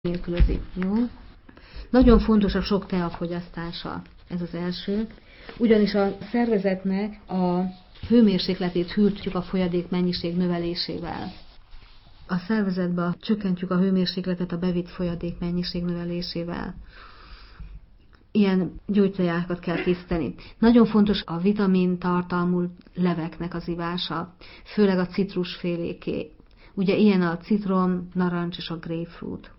nélkülözi. Jó? Nagyon fontos a sok tea fogyasztása, ez az első, ugyanis a szervezetnek a hőmérsékletét hűtjük a folyadék mennyiség növelésével. A szervezetben csökkentjük a hőmérsékletet a bevitt folyadék mennyiség növelésével. Ilyen gyógytejákat kell készíteni. Nagyon fontos a vitamin tartalmú leveknek az ivása, főleg a citrusféléké. Ugye ilyen a citrom, narancs és a grapefruit.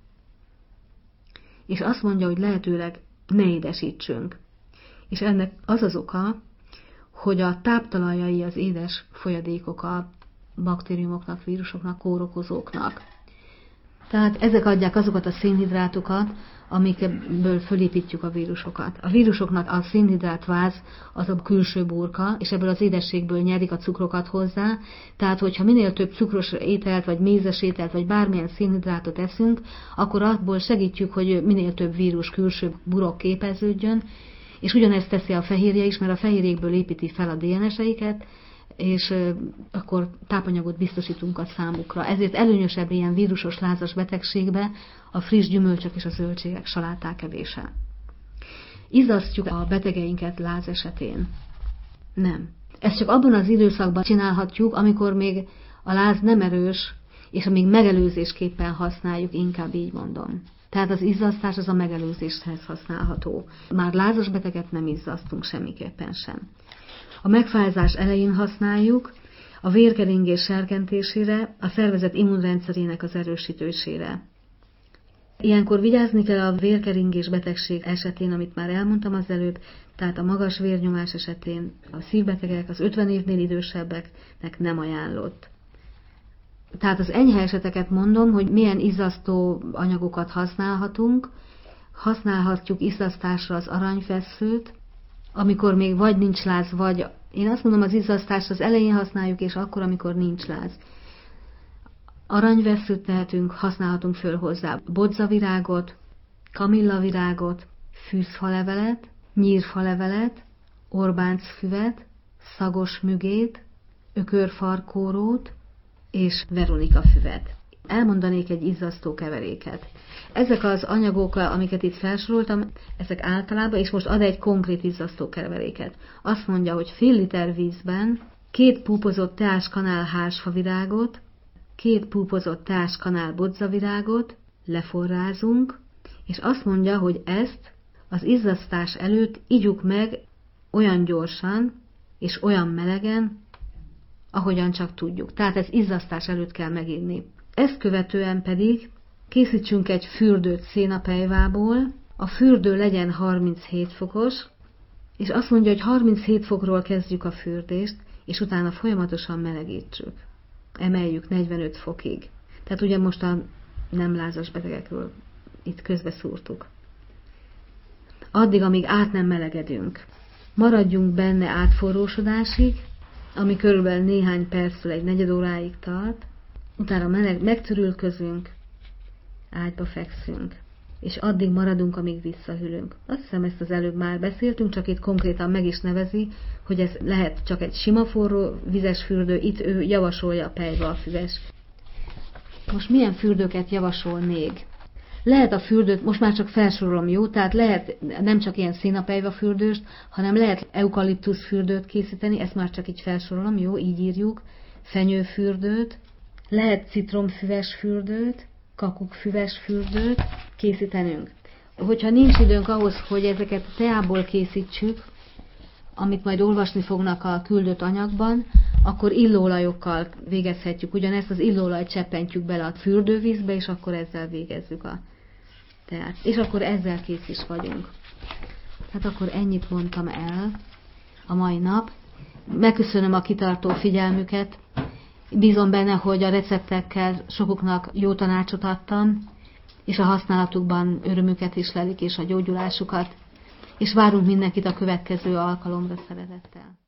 És azt mondja, hogy lehetőleg ne édesítsünk. És ennek az az oka, hogy a táptalajai az édes folyadékok a baktériumoknak, vírusoknak, kórokozóknak. Tehát ezek adják azokat a szénhidrátokat, amikből fölépítjük a vírusokat. A vírusoknak a szénhidrátváz az a külső burka, és ebből az édességből nyerik a cukrokat hozzá. Tehát, hogyha minél több cukros ételt, vagy mézes ételt, vagy bármilyen szénhidrátot eszünk, akkor abból segítjük, hogy minél több vírus külső burok képeződjön, és ugyanezt teszi a fehérje is, mert a fehérjékből építi fel a DNS-eiket, és akkor tápanyagot biztosítunk a számukra. Ezért előnyösebb ilyen vírusos lázas betegségbe a friss gyümölcsök és a zöldségek, saláták evése. Izzasztjuk a betegeinket láz esetén? Nem. Ezt csak abban az időszakban csinálhatjuk, amikor még a láz nem erős, és amíg megelőzésképpen használjuk, inkább így mondom. Tehát az izzasztás az a megelőzéshez használható. Már lázas beteget nem izzasztunk semmiképpen sem. A megfázás elején használjuk, a vérkeringés serkentésére, a szervezet immunrendszerének az erősítésére. Ilyenkor vigyázni kell a vérkeringés betegség esetén, amit már elmondtam az előbb, tehát a magas vérnyomás esetén a szívbetegek, az 50 évnél idősebbeknek nem ajánlott. Tehát az enyhe eseteket mondom, hogy milyen izzasztó anyagokat használhatunk. Használhatjuk izzasztásra az aranyvesszőt, amikor még vagy nincs láz, vagy én azt mondom, az izzasztást az elején használjuk, és akkor, amikor nincs láz. Aranyvesszőt tehetünk, használhatunk föl hozzá bodzavirágot, kamillavirágot, fűzfalevelet, nyírfalevelet, orbáncfüvet, szagos mügét, ökörfarkórót és veronikafüvet. Elmondanék egy izzasztó keveréket. Ezek az anyagok, amiket itt felsoroltam, ezek általában, és most ad egy konkrét izzasztó keveréket. Azt mondja, hogy fél liter vízben 2 púpozott teáskanál hársfavirágot, 2 púpozott teáskanál bodzavirágot leforrázunk, és azt mondja, hogy ezt az izzasztás előtt igyuk meg olyan gyorsan és olyan melegen, ahogyan csak tudjuk. Tehát ez izzasztás előtt kell meginni. Ezt követően pedig készítsünk egy fürdőt szénapelyvából, a fürdő legyen 37 fokos, és azt mondja, hogy 37 fokról kezdjük a fürdést, és utána folyamatosan melegítsük. Emeljük 45 fokig. Tehát ugye most a nem lázas betegekről itt közbeszúrtuk. Addig, amíg át nem melegedünk. Maradjunk benne átforrósodásig, ami körülbelül néhány perctől egy negyed óráig tart, utána megtörülközünk, ágyba fekszünk, és addig maradunk, amíg visszahűlünk. Azt hiszem, ezt az előbb már beszéltünk, csak itt konkrétan meg is nevezi, hogy ez lehet csak egy sima forró vizes fürdő, itt ő javasolja a pelyvalfüves. Most milyen fürdőket javasol még? Lehet a fürdőt, most már csak felsorolom, jó? Tehát lehet nem csak ilyen szénapelyva fürdőst, hanem lehet eukaliptusz fürdőt készíteni, ezt már csak így felsorolom, jó? Így írjuk. Fenyőfürdőt, lehet citromfüves fürdőt, kakukkfüves fürdőt készítenünk. Hogyha nincs időnk ahhoz, hogy ezeket teából készítsük, amit majd olvasni fognak a küldött anyagban, akkor illóolajokkal végezhetjük. Ugyanezt az illóolajt cseppentjük bele a fürdővízbe, és akkor ezzel végezzük a teát. És akkor ezzel kész is vagyunk. Hát akkor ennyit mondtam el a mai nap. Megköszönöm a kitartó figyelmüket. Bízom benne, hogy a receptekkel sokuknak jó tanácsot adtam, és a használatukban örömüket is lelik, és a gyógyulásukat. És várunk mindenkit a következő alkalomra szeretettel.